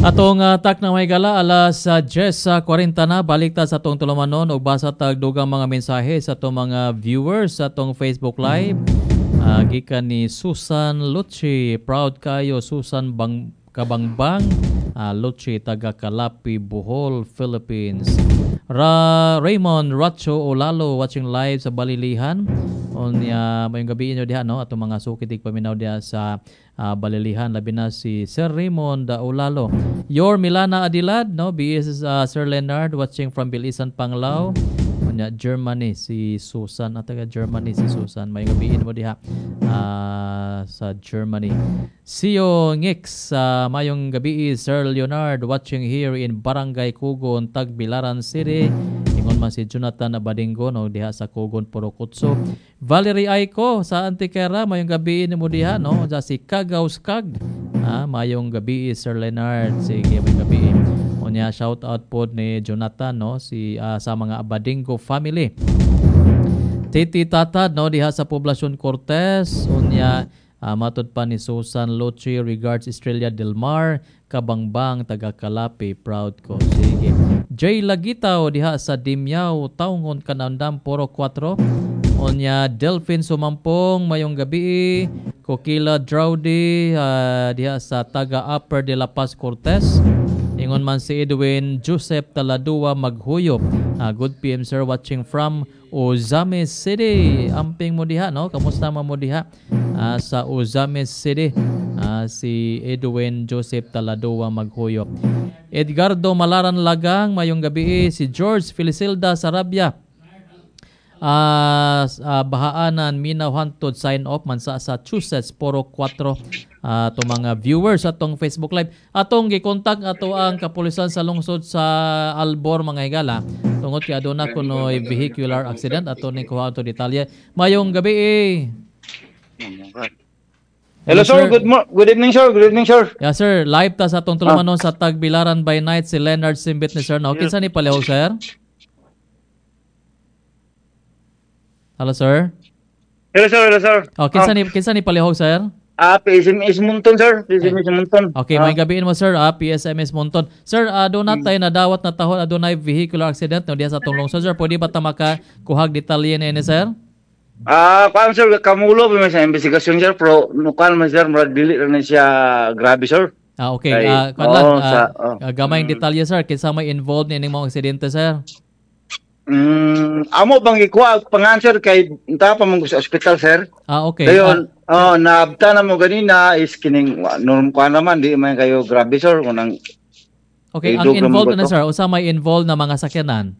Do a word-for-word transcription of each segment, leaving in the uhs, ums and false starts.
Atong uh, tak na may gala alas uh, ten sa forty na balik ta sa atong tulumanon ug basa tag dugang mga mensahe sa atong mga viewers sa atong Facebook Live. Uh, gikan ni Susan Luchi, proud kayo Susan Bang Kabangbang, uh, Luchi taga Kalapi, Bohol, Philippines. Ra Raymond Racho Olalo watching live sa Balilihan. Onya mayong gabi inyo diha no atong mga sukitig paminaw diha sa uh, Balilihan, labi na si Sir Raymond uh, Olalo. Your Milana Adilad no B S uh, Sir Leonard watching from Bilisan, Panglao. Onya Germany si Susan at taga Germany si Susan. Mayong gabi mo diha uh, sa Germany. Sio Ngix uh, mayong gabi Sir Leonard watching here in Barangay Kugon, Tagbilaran City. Ingon man si Jonathan Abadingo no diha sa Kugon, Purokotso. Valerie Aiko sa Antiquera mayong gabi ni mo diha no sa si Kagauskag. Ah, mayong gabi Sir Leonard, sige mayong gabi. Onya shout out pod ni Jonathan no si uh, sa mga Abadingo family. Titi Tatad no diha sa Poblacion Cortez. Onya uh, matod pa ni Susan Luchi regards Estrella Del Mar, Kabangbang taga Kalapi, proud ko. Sige. Jay Lagitaw diha sa Dimyao, Taungon, Kanandam, Poro four. Onya Delphin Sumampong mayong gabi. Kokila Drowdy uh, diha sa taga Upper de La Paz, Cortez. Ingon man si Edwin Joseph Taladua Maghuyop. Uh, good P M sir watching from Ozame City. Amping mo diha no? Kamusta mo diha uh, sa Ozame City? Uh, si Edwin Joseph Taladua Maghuyop. Edgardo Malaran Lagang mayong gabi. Si George Felicilda Sarabia. Uh, uh, bahaanan minaw hantod sign off man sa Massachusetts Poro four. Uh, to mga viewers atong Facebook Live atong gikontak ato ang kapulisan sa lungsod sa Albor mga higala tungod kay aduna kunoy vehicular accident ato ni kuha ato detalye. Mayong gabi eh. Hello, Hello sir, sir. Good mo- good evening sir, good evening sir. Yeah sir, live ta sa atong tulumanon ah. sa Tagbilaran by night si Leonard Simbit ni sir. No, kinsa ni palihog sir? Hello sir. Hello sir, hello sir. Oh, kinsa ni kinsa ni palihog sir? Ah, P S M S Monton sir. P S M S Monton. Okay, ah. may gabiin mo sir, ah, P S M S Monton. Sir, uh, doon natay na dawat na tahon adunay vehicular accident no diya sa tulong sir. Pwede ba ta maka kuhag detalye ni sir? Ah, paano sir, kamulo pa sa investigasyon sir, pero nukan man sir, murag dili ra na siya grabe sir. Ah, okay. Ah, uh, oh, uh, uh, gamay ang detalye sir, kinsa may involved ni ning mga aksidente sir? Mm, amo bang ikuha pangan sir kay unta pa mo sa ospital sir. Ah, okay. Dayon, ah. oh, naabta na mo ganina is kining norm ko naman di man kayo grabe sir kunang. Okay, ang involved na sir, usa may involved na mga sakyanan.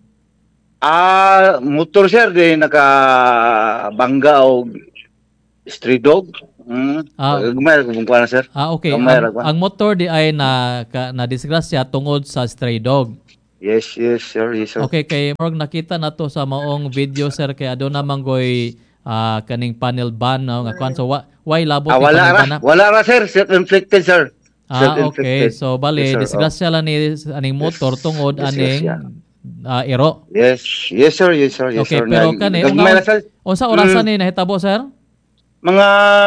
Ah, motor sir di naka bangga o stray dog. Mm. Ah, gumay kung kuan sir. Ah, okay. Ang, ang motor di ay na ka, na disgrasya tungod sa stray dog. Yes, yes, sir. Yes, sir. Okay, kay Morg nakita na to sa maong video, sir, kaya doon naman goy uh, kaning panel ban, no? Nga kwan, so wa, why labot ah, ni wala panel ra, ban na? Wala ra, sir. Self-inflicted, sir. Ah, okay. So, bali, yes, disgrasya lang ni aning motor tungod yes, aning yes, yeah. uh, iro. Yes, yes, sir. Yes, sir. Yes, okay, sir. pero kani, unsa orasan mm. ni nahitabo, sir? Mga,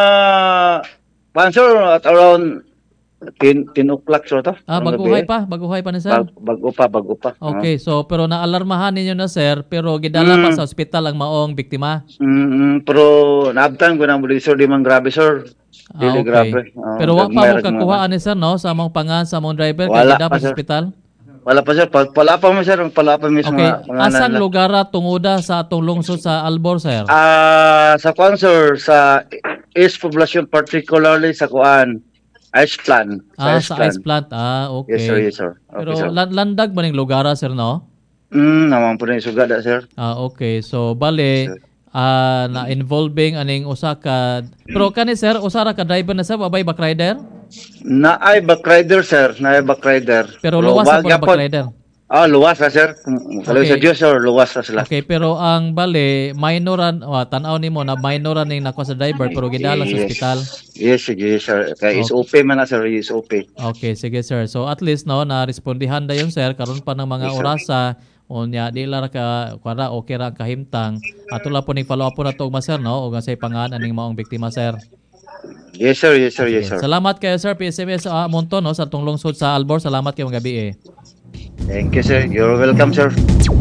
pan, sir, at around ten o'clock sir to. Ah, baguhay pa, baguhay pa ni sir. Bag, bago pa, bago pa. Okay, uh. so pero naalarmahan ninyo na sir, pero gidala mm. pa sa ospital ang maong biktima. Mm, pero naabtan ko na mo sir, di man grabe sir. Ah, okay. Grabe. Uh, pero wa pa mo kakuhaan ni sir no sa among pangan sa among driver kay gidala pa sa ospital. Wala pa sir, pala pa mo sir, pala pa mismo. Okay, asan lugar tungoda sa atong lungsod sa Albor sir? Ah, uh, sa kuan sir, sa East Poblacion particularly sa kuan. Ice plant. Ah, ice sa plant. Ice plant. Ah, okay. Yes, sir. Yes, sir. Okay, pero sir. landag ba ning lugara, sir, no? Hmm, naman po na yung sugada, sir. Ah, okay. So, bale, ah, uh, na-involving aning usa ka... Pero kani, sir, usara ka driver na, sir? Babay back rider? Na ay back rider, sir. Na ay back rider. Pero luwas na po na back rider? Ah, luwas na, sir. Kaloy okay. Sa Diyos, sir, luwas na sila. Okay, pero ang bale, minoran, oh, tanaw ni mo na minoran ning nako sa driver pero gidala sa ospital. Yes, sige, sir. Kaya okay. Is okay man na, sir. Is okay. Okay, sige, sir. So at least no, na-respondihan da yun, sir, karon pa ng mga yes, orasa, unya di lara ka kuara okay ra kahimtang. Ato la po ning follow up po na to, sir, no? O nga say pangan aning maong biktima, sir. Yes sir, yes sir, Ah, yes sige. sir. Salamat kayo sir P S M S uh, Monton no sa tong lungsod sa Albor. Salamat kayo mga gabi eh. Thank you sir. You're welcome sir.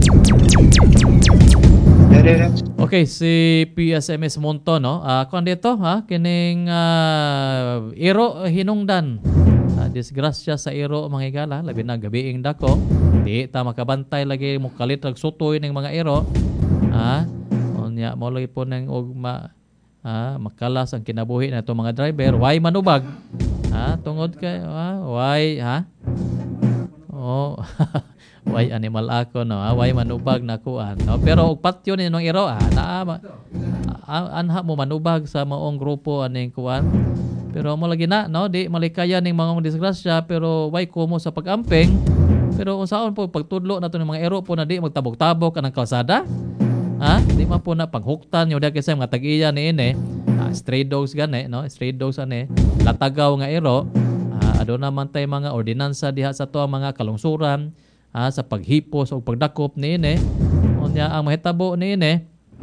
Okay, si P S M S Monton no. Ah, uh, dito ha kining uh, iro hinungdan. Uh, disgrasya sa iro mga higala labi na gabiing dako. Di ta makabantay lagi mo kalit og sutoy ning mga iro. Ha? Unya mo lagi po nang og ma ah, makalas ang kinabuhi na itong mga driver. Why manubag? Ha? Tungod kay ha? Why ha? Oh. Why animal ako no? Ha? Why manubag na kuan. No? Pero og patyo ni nung iro ah, naa ma, anha mo manubag sa maong grupo aning kuan. Pero mo lagi na no, di malikaya ning mga disgrasya pero why kumo sa pag-amping. Pero unsaon po pagtudlo nato ng mga iro po na di magtabok-tabok anang kalsada? Ha? Di man po na panghuktan yung dahil kasi mga tag-iya ni ini. Ah, stray dogs gani, no? Stray dogs ani. Latagaw nga iro. Ah, ado naman tay mga ordinansa diha sa to mga kalungsuran. Ah, sa paghipos o pagdakop ni ini. Unya ang mahitabo ni ini.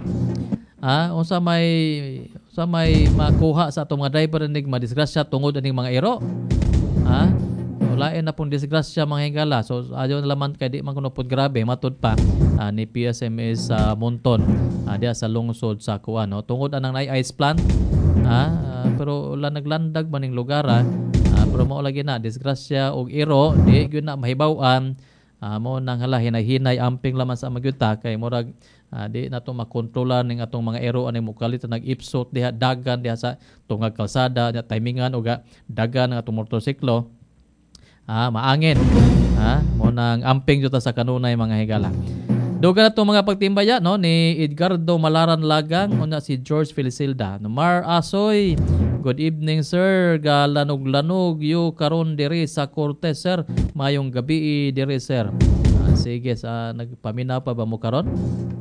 Ah, unsa may unsa may makuha sa atong mga driver ning madisgrasya tungod aning mga iro. Ha? Lain na pong disgrasya mga hingala. So adyo na laman kay di man kuno pud grabe matud pa uh, ni P S M S sa uh, Monton uh, diha sa lungsod sa kuan no. Tungod anang nay ice plant ha uh, pero wala naglandag maning lugar ha. Uh, pero mao lagi na disgrasya og iro di gyud na mahibaw-an uh, mo nang hala hinay-hinay amping laman sa magyuta kay murag uh, di nato makontrolan ning atong mga iro ani mukalit nag-ipsot diha dagan diha sa tungag kalsada diha timingan uga dagan ang atong motorsiklo. Ah, maangin. Ha, mo nang amping juta sa kanunay mga higala. Duga na itong mga pagtimbaya no ni Edgardo Malaran Lagang una si George Felicilda. No, Mar Asoy. Good evening sir. Galanog-lanog yu karon diri sa Cortez sir. Mayong gabi diri sir. Ah, sige sa nagpamina pa ba mo karon?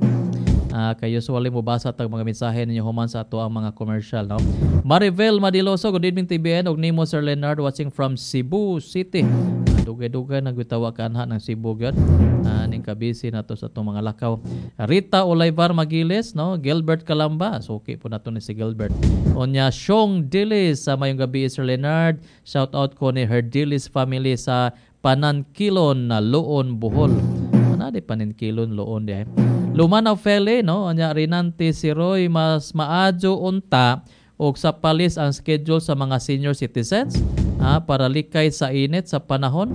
Uh, kay usually mo basa tag mga mensahe ninyo human sa ato ang mga commercial no. Maribel Madiloso, good evening T B N og nimo Sir Leonard watching from Cebu City. Uh, dugay-dugay nagutawa ka anha ng Cebu gyud. Uh, ning kabisi nato sa atong mga lakaw. Rita Olaivar Magiles no, Gilbert Calamba. So okay po nato ni si Gilbert. Onya Shong Dilis sa mayong gabi Sir Leonard. Shout out ko ni Herdilis family sa Panankilon na Loon Bohol. Ana di Panankilon Loon di ay. Lumanaw Fele no anya rinante si Roy mas maadyo unta og sa palis ang schedule sa mga senior citizens ah, para likay sa init sa panahon.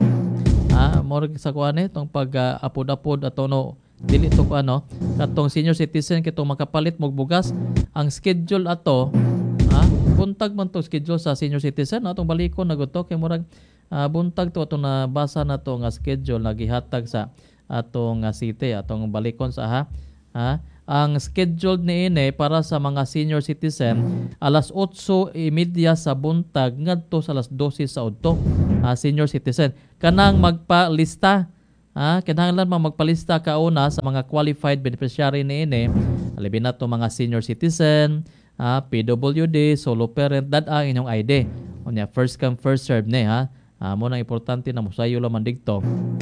Ah, mo sa kuan tong pag uh, apod-apod ato no dili to ano katong senior citizen kitong makapalit mog bugas ang schedule ato ah, buntag man to schedule sa senior citizen no atong balikon naguto kay murag uh, buntag to atong nabasa na to nga schedule nagihatag sa atong uh, city atong balikon sa ha ha ang scheduled ni ini para sa mga senior citizen alas otso y media sa buntag ngadto sa alas dose sa udto uh, senior citizen kanang magpalista ha kinahanglan man magpalista kauna sa mga qualified beneficiary ni ini labi na to mga senior citizen uh, P W D solo parent dad ang inyong I D unya first come first serve ni ha uh, mo nang importante na mosayo laman digto.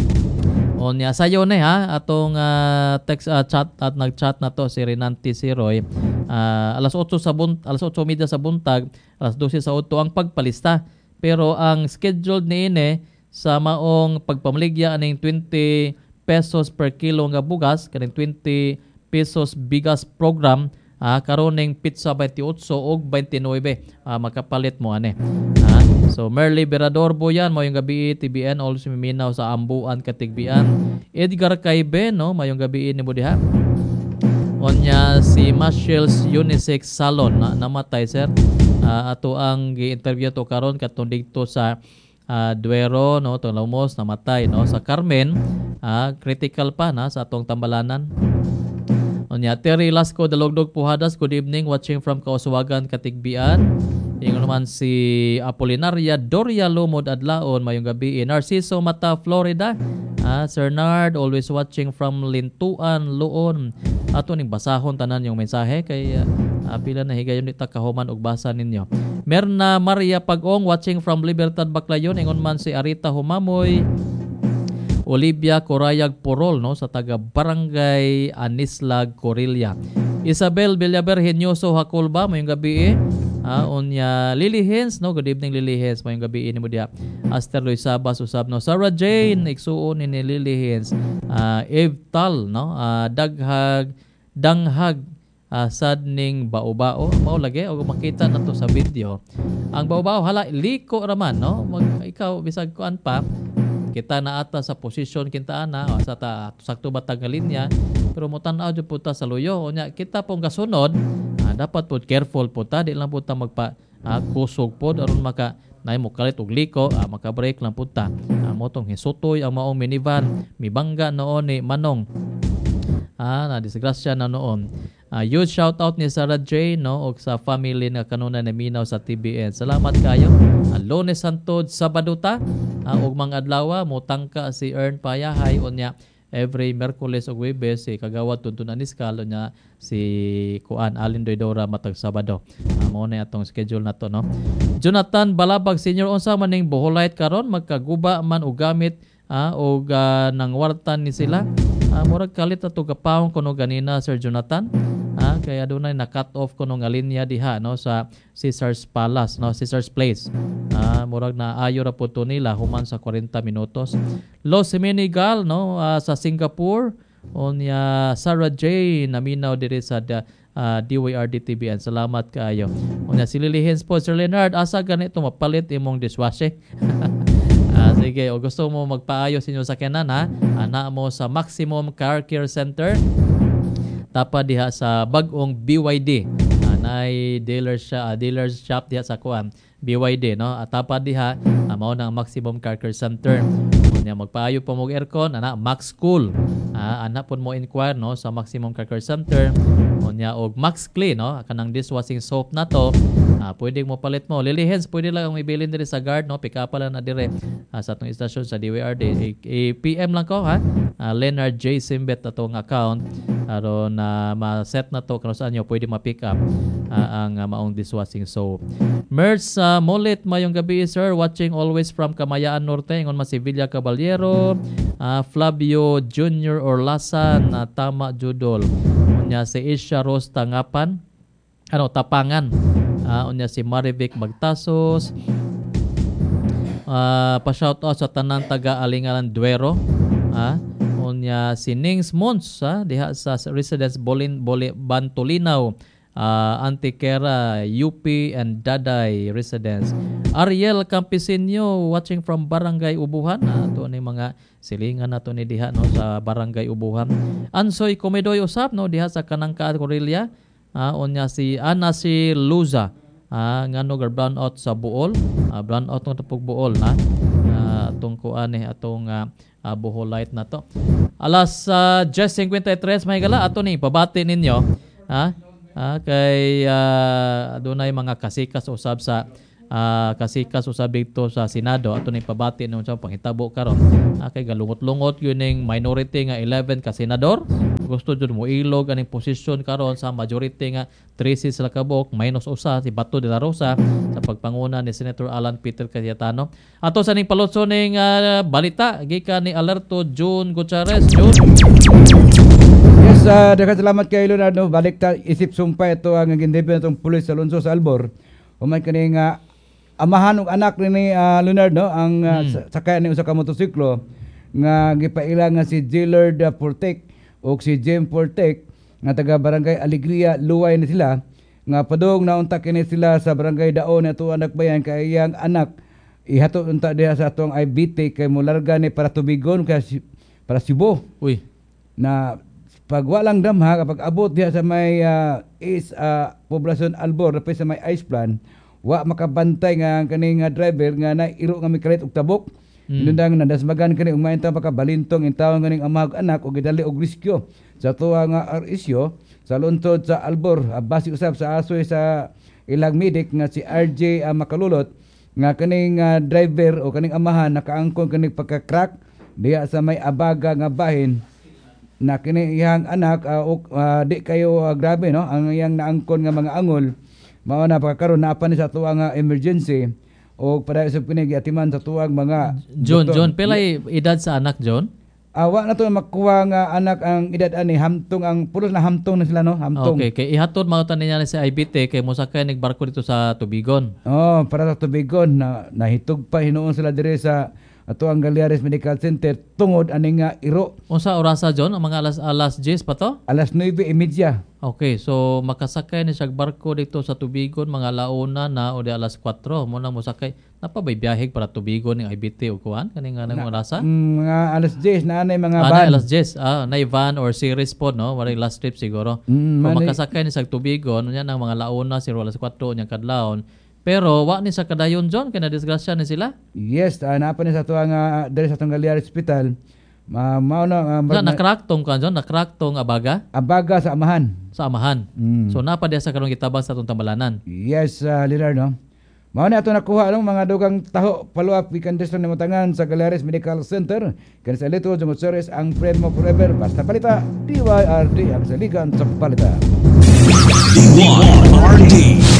Onya sayo ni ha atong uh, text uh, chat at nag-chat na to si Renante si Roy. Uh, alas otso sa bunt alas otso media sa buntag, alas dose sa udto ang pagpalista. Pero ang scheduled ni ini sa maong pagpamaligya aning twenty pesos per kilo nga bugas kaning twenty pesos bigas program ah, karon ning pizza twenty-eight og twenty-nine ah, makapalit mo ani. Ah, so Merly Berador Boyan mayong gabi T B N also miminaw sa Ambuan Katigbian. Edgar Kaibe no mayong gabi ni mo diha. Onya si Michelle's Unisex Salon na namatay sir. Uh, ato ang gi-interview to karon katong dito sa uh, Duero no to Lumos namatay no sa Carmen uh, critical pa na sa atong Tambalanan. Onya Terry Lasco Dalogdog Puhadas, good evening watching from Kauswagan Katigbian. Ingon naman si Apolinaria Doria Lumod Adlaon mayong gabi in Narciso Mata Florida. Ah, Sir Nard always watching from Lintuan Luon. Ato ning basahon tanan yung mensahe kay uh, pila na higayon dita kahuman og basa ninyo. Merna Maria Pagong watching from Libertad Baclayon. Ingon man si Arita Humamoy. Olivia Corayag Porol no sa taga Barangay Anislag Corilya. Isabel Villaber Henyoso Hakolba mayong gabi eh. Ah, unya Lily Hens, no, good evening Lily Hens, mayong gabi ini mo diha. Aster Loy Sabas usab, no, Sarah Jane igsuon ni Lily Hens. Ah, Eve Tal, no, ah, daghag danghag uh, sad ning bao-bao mao lagi og makita nato sa video. Ang bao-bao hala liko raman, no, mag ikaw bisag kuan pa kita na ata sa posisyon kinta ana o sa ta sakto batag nga linya, pero mo tan-aw jud po ta sa luyo unya kita pong kasunod. Ah, dapat po careful po ta, di lang po ta magpa ah, kusog pod aron maka nay mo kalit og liko, ah, maka-break lang po ta. Ah, mo tong hisutoy ang maong minivan mibangga noon ni Manong. Ah, na disgrasya na noon. Uh, huge shout out ni Sarah J, no, og sa family na kanuna na minaw sa T B N. Salamat kayo. Uh, Lunes hantod Sabado ta, uh, og mga adlaw mo tangka si Ern Payahay unya every Miyerkules ug Huwebes si kagawad tuntunan iskal unya si Kuan Alin Doydora matag Sabado. Uh, mao na atong schedule nato, no. Jonathan Balabag Senior, unsa man ning buholite karon, magkaguba man og gamit uh, og uh, nang wartan ni sila. Uh, murag kalit ato gapawon kuno ganina Sir Jonathan. Ah, kaya dunay na cut off kuno nga linya diha, no, sa Caesar's Palace, no, Caesar's Place. Ah, murag na ayo ra pud to nila human sa forty minutos. Los Senegal, no, uh, sa Singapore unya Sarah J naminaw diri sa uh, D Y R D T V N. Salamat kaayo. Unya si Lily Hens po, Sir Leonard, asa ganito mapalit imong dishwashing? Ah, sige, o gusto mo magpaayos inyo sa kanan, ha? Ana mo sa Maximum Car Care Center. Tapa diha sa bag-ong B Y D. Uh, nay dealer siya, uh, dealer shop diha sa kuan B Y D, no. At tapa diha uh, mao na ang Maximum Car Care Center. Unya magpaayo pa mo aircon ana Max Cool. Uh, ana pud mo inquire, no, sa Maximum Car Care Center. Unya og Max Clean, no, kanang dishwashing soap na to. Uh, pwede mo palit mo. Lily Hens, pwede lang ang ibilin diri sa guard, no, pick up lang na dire uh, sa atong istasyon sa D Y R D. I-P M lang ko, ha. Uh, Leonard J Simbet atong account aron na uh, ma-set na to kung saan nyo pwede ma-pick up uh, ang uh, maong dishwashing soap. Merz uh, Molit, mayong gabi sir, watching always from Kamayaan Norte, ingon man si Villa Caballero, uh, Flavio Junior Orlasan, uh, Tama Judol, unya si Isha Rose Tangapan, ano, Tapangan, uh, unya si Marivic Magtasos, uh, pa-shoutout sa tanan taga Alingalan Duero, ah, uh, unya si Nings Mons, ha, diha sa residence Bolin Boli Bantolinaw, uh, Antiquera, U P and Daday residence. Ariel Campesinho watching from Barangay Ubuhan. Uh, to ni mga silingan nato ni diha, no, sa Barangay Ubuhan. Ansoy Komedoy usab, no, diha sa Kanangka Corelia. Uh, unya si Ana si Luza, uh, ngano gar brown out sa Buol, uh, brown out ng tapog Buol, na uh, atong kuan eh atong uh, Uh, buholite na to. Alas uh, Jess fifty-three may gala ato ni pabati ninyo, ha, ah, kay uh, adunay mga kasikas usab sa uh, kasikas usab dito sa Senado ato ni pabati nung sa panghitabo karon. Ah, kay galungot-lungot yun ning minority nga eleven ka senador. Gusto jud mo ilog aning posisyon karon sa majority nga three seats sa kabok minus usa si Bato de la Rosa sa pagpanguna ni Senator Alan Peter Cayetano. Ato sa ning palutso ning uh, balita gikan ni Alerto June Gutierrez. June. Yes, uh, daghang salamat kay Leonardo. Balik ta isip sumpay ito ang gindepend atong pulis sa Alonso sa Albor. Umay kani nga amahan ug anak ni uh, Leonardo ang uh, hmm. sakay ni usa ka motosiklo nga gipaila nga si Gillard uh, Portek o si Jem Portek nga taga Barangay Alegria, Luway na sila nga padung naunta kini sila sa Barangay Daon ato anak bayan kay iyang anak ihato unta diha sa atong I B T kay mularga ni para tubigon kay para Cebu. Uy, na pag walang damha kapag abot diha sa may uh, is uh, poblasyon Albor dapat sa may ice plan wa makabantay nga kaning uh, driver nga na iro nga mikalit og tabok. Mm. Inundang nadasmagan kani umainta makabalintong intawon ganing amahag anak o gidali og riskyo sa tuwa nga R S O sa luntod sa Albor. Basi usab sa asoy sa ilang medic nga si R J uh, Makalulot nga kaning uh, driver o kaning amahan nakaangkon kaning pagka-crack diha sa may abaga nga bahin na kini iyang anak uh, uh, di kayo uh, grabe, no, ang iyang naangkon nga mga angol mao na pagkaron naapan ni sa tuwa nga emergency o para sa kini giatiman sa tuwang mga John doktor. John pilay edad sa anak John? awa na to makuha nga anak ang edad ani hamtong ang pulos na hamtong na sila no hamtong. Okay, kay ihatod mga tanin niya sa I B T kay mosakay nagbarko dito sa Tubigon. Oh, para sa Tubigon na nahitog pa hinuon sila dire sa ato ang Galeares Medical Center tungod ani nga iro. Unsa orasa John? Ang mga alas alas diyes pa to? Alas nueve y media. Okay, so makasakay ni siya barko dito sa Tubigon mga launa na o di alas kwatro mo nang mosakay. Napabay biyahig para Tubigon ng I B T o kuan kani nga nang orasa? Mm, mga alas diyes na anay mga Ah, van. na alas diyes. Ah, na van or series po no, wala last trip siguro. Mm, So manay- makasakay ni sa Tubigon unya nang mga launa si alas kwatro nya kadlawon. Pero wa ni sa kadayon John kay na disgrasya ni sila. Yes, uh, napa ni sa tuwa nga dire sa tong Galeares Hospital. Ma mao na uh, Sa nakraktong kan John, nakraktong abaga abaga sa amahan. sa amahan. Mm. So napa diya sa karong gitabang sa atong tambalanan. Yes, uh, Leonard, no? Mao na ato nakuha no, mga dugang taho follow-up weekend test ni Matangan sa Galeares Medical Center. Kaya sa Lito, Jungotseres, ang friend mo forever. Basta palita, D Y R D ang saligan sa palita. D Y R D.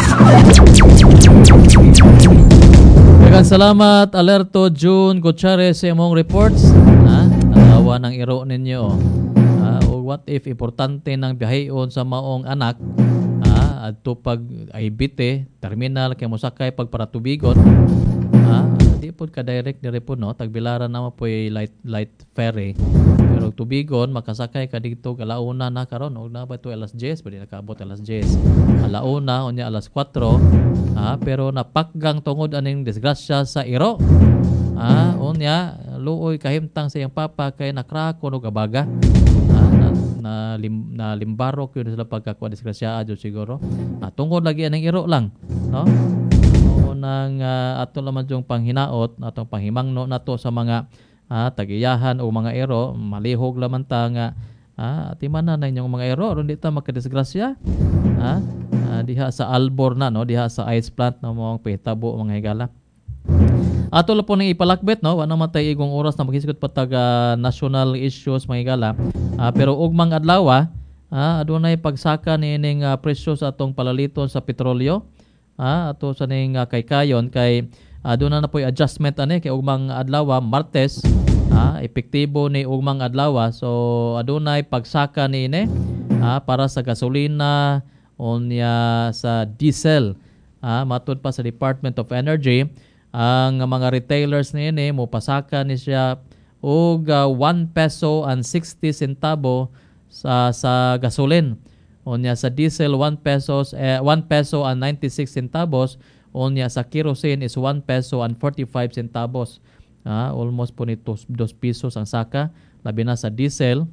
Daghang salamat Alerto June Gutierrez sa imong reports. Ha? Nalawa ng iro ninyo. Ha? O what if importante ng biyaheon sa maong anak ha? Adto pag I B T terminal kay mosakay pag para Tubigon. Ha? Di pod ka direct dire po no, tagbilaran na po light light ferry. Pero Tubigon makasakay ka dito alauna na karon og na ba to alas diyes, pwede nakaabot alas diyes. Alauna unya alas kwatro. Ah, pero napakgang tungod aning disgrasya sa iro. Ah, unya luoy kahimtang sa iyang papa kay nakrako og abaga. Ah, na, na, lim, na limbarok yun sila pagkakuha disgrasya adyo siguro. Ah, tungod lagi aning iro lang, no? O nang uh, ato laman yung panghinaot, atong panghimangno nato sa mga ah, tagiyahan o mga ero, malihog laman ta nga ah, timanan na inyong mga ero, aron di ta makadisgrasya. Ah, ah, diha sa Albor na no, diha sa ice plant no mo pahitabo mga higala. Ato la po ning ipalakbet no, wala naman tay igong oras na maghisgot pa taga national issues mga higala. Ah, pero ugmang adlaw ah, adunay pagsaka niining uh, presyo sa atong palaliton sa petrolyo. Ah, ato sa ning uh, kaykayon kay aduna na po'y adjustment ani kay ugmang adlaw Martes. Ah, epektibo ni ugmang adlaw so adunay pagsaka niini ah, para sa gasolina unya sa diesel. Ah, matud pa sa Department of Energy ang mga retailers niini mo pasaka ni siya og uh, one peso and sixty centavo sa sa gasolin. Unya sa diesel one pesos eh, one peso and ninety-six centavos. Unya sa kerosene is one peso and forty-five centavos. Ah, almost po ni two pesos ang saka labi na sa diesel.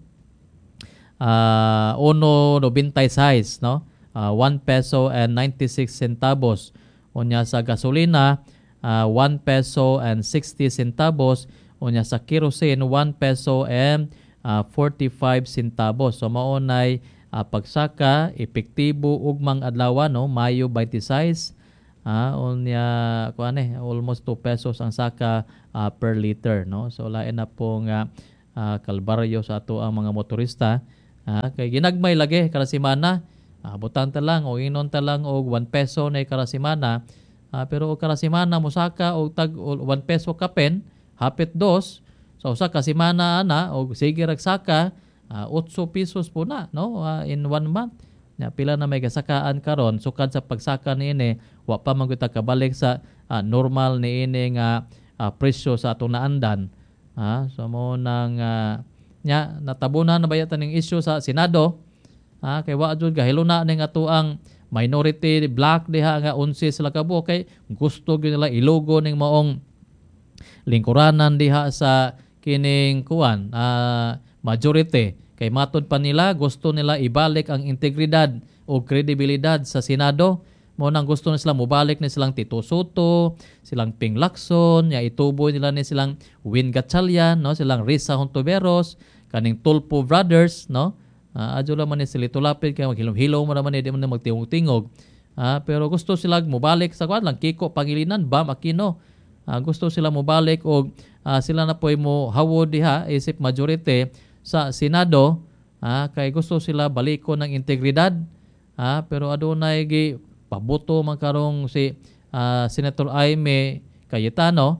Ah, uno ninety-six no. Uh, one peso and ninety-six centavos. Unya sa gasolina, uh, one peso and sixty centavos. Unya sa kerosene, one peso and uh, forty-five centavos. So maunay uh, pagsaka, epektibo ugmang adlaw no, Mayo twenty-six. Ah, uh, unya kuan eh, almost two pesos ang saka uh, per liter no. So lain na pong uh, uh, kalbaryo sa ato ang mga motorista. Ah, kay ginagmay lagi kada semana. Ah, butan ta lang o inon ta lang og one peso na kada semana. Ah, pero kada semana mosaka og tag one peso ka pen, hapit dos. So usa ka semana ana og sige ragsaka uh, eight pesos po na no uh, in one month. Ya pila na may gasakaan karon sukad sa pagsaka niini wa pa man gyud kabalik sa uh, normal niini nga uh, presyo sa atong naandan. Ah, so mo nang uh, nya natabunan na bayat ning issue sa Senado. Ah, kay wa jud gahilo na ning ato ang minority black diha nga eleven sila ka buok kay gusto gyud nila ilogo ning maong lingkuranan diha sa kining kuan uh, majority kay matud pa nila gusto nila ibalik ang integridad o kredibilidad sa Senado. Mo nang gusto na sila mobalik ni silang Tito Soto, silang Ping Lacson, ya ituboy nila ni silang Win Gatchalian, no, silang Risa Hontiveros, kaning Tulpo Brothers, no. Uh, adyo lang man ni sila tulapid kay maghilom-hilom mo naman di man magtingog-tingog. Uh, pero gusto sila mobalik sa kuan lang Kiko Pangilinan, Bam Aquino. Uh, gusto sila mobalik og uh, sila na poy mo hawod diha isip majority sa Senado. Uh, kay gusto sila baliko ng integridad. Uh, pero adunay gi pabuto man karong si uh, Senator Aimee Cayetano.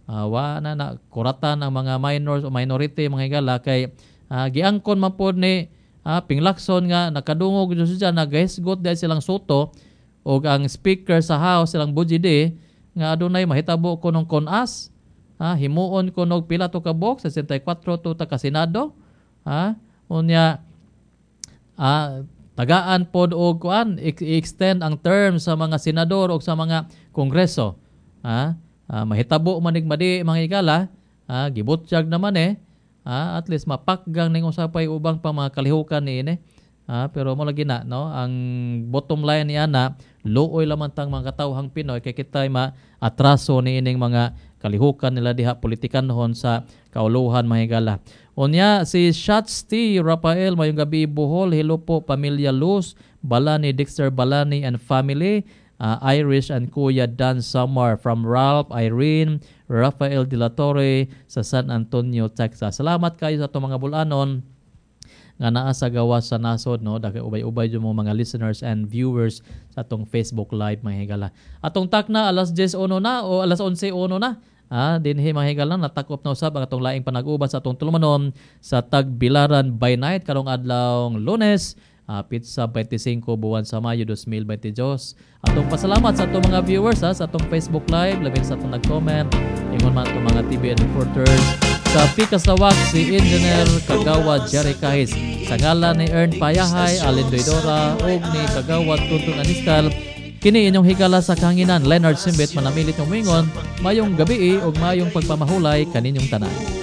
uh, wa na na kuratan ang mga minors o minority mga higala kay uh, giangkon man pod ni uh, Pinglakson nga nakadungog jud siya nagahisgot dahil silang soto og ang speaker sa house silang Bujide nga adunay mahitabo ko nung konas ha himuon ko og pila to ka box sesenta y cuatro to ta ka senado ha unya ah tagaan pod og kuan i-extend ang term sa mga senador o sa mga kongreso ha ah, mahitabo manig madi mga higala ah gibutyag naman eh ah, at least mapakgang ning usapay ubang pa mga kalihukan niini ah, pero mo lagi na no ang bottom line ni ana luoy lamang tang mga katawhang Pinoy kay kitay ma-atraso niining mga kalihukan nila diha politikanhon sa kauluhan mga higala. Unya si Shots T. Rafael mayong gabi Bohol, hello po pamilya Luz, Balani, Dexter Balani and family, uh, Irish and Kuya Dan Samar from Ralph, Irene, Rafael De La Torre sa San Antonio, Texas. Salamat kayo sa itong mga bulanon nga naa sa gawas sa nasod no daghay ubay-ubay jud mo mga listeners and viewers sa atong Facebook live mga higala. Atong takna alas diyes uno na o alas onse uno na. Ah, dinhi mga higala natakop na usab ang atong laing panag-uban sa atong tulumanon sa Tagbilaran by night karong adlawng Lunes, uh, pizza twenty-five buwan sa Mayo twenty twenty-two. Atong pasalamat sa atong mga viewers ha, sa atong Facebook live labi sa atong nag-comment ingon man atong mga T V and reporters. Sa Pikasawak si Engineer Kagawad Jerry Kahis sa ngalan ni Ern Payahay, Alin Doidora ug ni Kagawad Tuntun Anistal. Kini inyong higala sa kanginan Leonard Simbet manamilit ng mingon mayong gabi ug mayong pagpamahulay kaninyong tanan.